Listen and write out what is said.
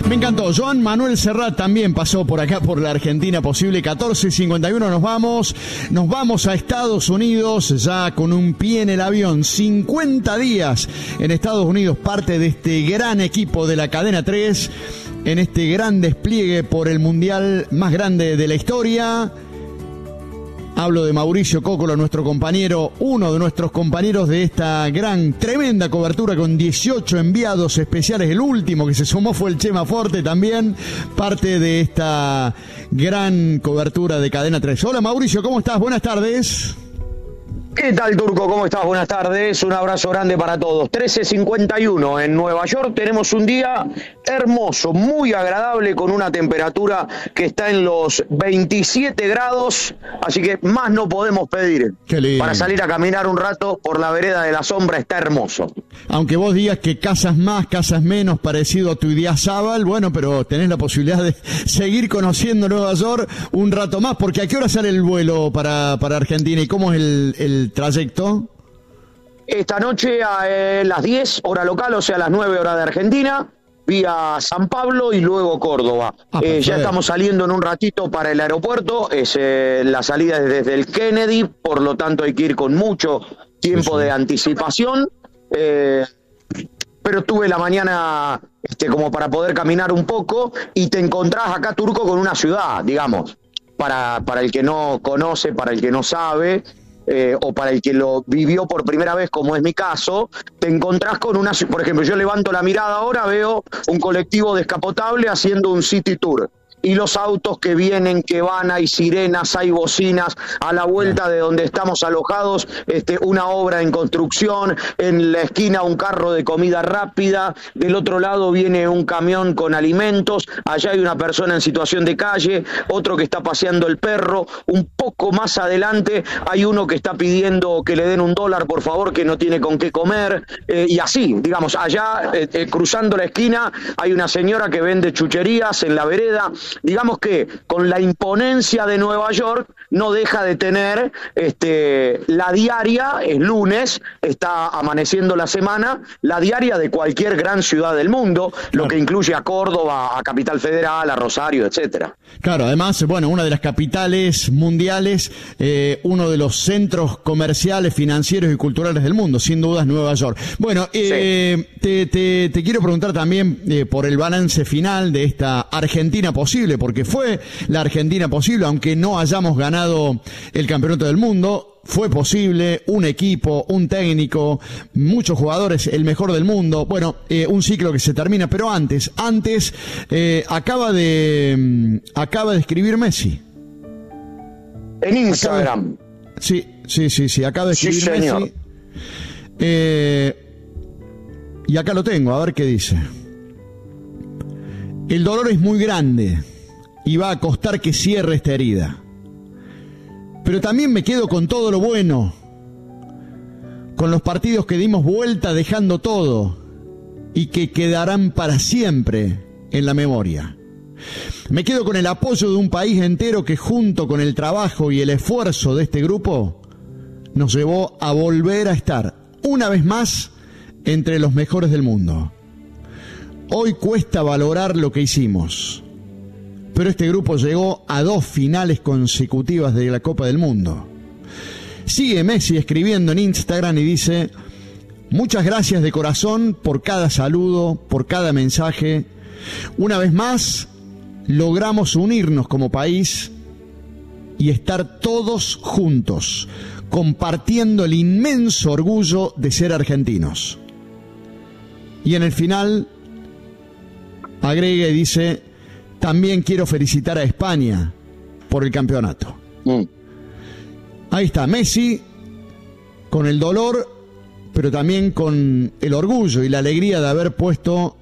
Me encantó. Joan Manuel Serrat también pasó por acá por la Argentina Posible. 14:51 nos vamos a Estados Unidos ya con un pie en el avión. 50 días en Estados Unidos, parte de este gran equipo de la cadena 3 en este gran despliegue por el mundial más grande de la historia. Hablo de Mauricio Cócolo, nuestro compañero, uno de nuestros compañeros de esta gran, tremenda cobertura con 18 enviados especiales. El último que se sumó fue el Chema Forte también, parte de esta gran cobertura de Cadena 3. Hola Mauricio, ¿cómo estás? Buenas tardes. ¿Qué tal, Turco? ¿Cómo estás? Buenas tardes. Un abrazo grande para todos. 13:51 en Nueva York. Tenemos un día hermoso, muy agradable, con una temperatura que está en los 27 grados. Así que más no podemos pedir. Qué lindo. Para salir a caminar un rato por la vereda de la sombra está hermoso. Aunque vos digas que casas más, casas menos, parecido a tu Idiazábal, bueno, pero tenés la posibilidad de seguir conociendo Nueva York un rato más, porque ¿a qué hora sale el vuelo para Argentina y cómo es el trayecto? Esta noche a las 10 hora local, o sea a las 9 horas de Argentina, vía San Pablo y luego Córdoba. Ya estamos saliendo en un ratito para el aeropuerto. La salida es desde el Kennedy, por lo tanto hay que ir con mucho tiempo de anticipación. Pero tuve la mañana como para poder caminar un poco, y te encontrás acá, Turco, con una ciudad, digamos, para el que no conoce, para el que no sabe, o para el que lo vivió por primera vez, como es mi caso. Te encontrás con una, por ejemplo, yo levanto la mirada ahora, veo un colectivo descapotable haciendo un city tour, y los autos que vienen, que van, hay sirenas, hay bocinas, a la vuelta de donde estamos alojados, una obra en construcción, en la esquina un carro de comida rápida, del otro lado viene un camión con alimentos, allá hay una persona en situación de calle, otro que está paseando el perro, un poco más adelante hay uno que está pidiendo que le den $1, por favor, que no tiene con qué comer, y así, digamos, allá cruzando la esquina hay una señora que vende chucherías en la vereda. Digamos que con la imponencia de Nueva York no deja de tener la diaria, es lunes, está amaneciendo la semana, la diaria de cualquier gran ciudad del mundo, lo que incluye a Córdoba, a Capital Federal, a Rosario, etcétera. Claro, además, bueno, una de las capitales mundiales, uno de los centros comerciales, financieros y culturales del mundo, sin duda es Nueva York. Bueno, sí. Te quiero preguntar también por el balance final de esta Argentina Posible, porque fue la Argentina Posible, aunque no hayamos ganado el campeonato del mundo, fue posible, un equipo, un técnico, muchos jugadores, el mejor del mundo. Bueno, un ciclo que se termina, pero antes acaba de escribir Messi. En Instagram. Sí, acaba de escribir Messi. Y acá lo tengo, a ver qué dice. El dolor es muy grande y va a costar que cierre esta herida. Pero también me quedo con todo lo bueno, con los partidos que dimos vuelta dejando todo y que quedarán para siempre en la memoria. Me quedo con el apoyo de un país entero que, junto con el trabajo y el esfuerzo de este grupo, nos llevó a volver a estar una vez más entre los mejores del mundo. Hoy cuesta valorar lo que hicimos, pero este grupo llegó a 2 finales consecutivas de la Copa del Mundo. Sigue Messi escribiendo en Instagram y dice: muchas gracias de corazón por cada saludo, por cada mensaje. Una vez más, logramos unirnos como país y estar todos juntos, compartiendo el inmenso orgullo de ser argentinos. Y en el final agrega y dice: también quiero felicitar a España por el campeonato. Ahí está Messi, con el dolor, pero también con el orgullo y la alegría de haber puesto